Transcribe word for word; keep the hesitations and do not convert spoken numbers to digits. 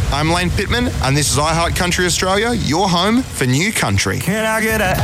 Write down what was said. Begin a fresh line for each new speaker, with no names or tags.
I'm Lane Pittman, and this is iHeart Country Australia, your home for new country.
Can I get a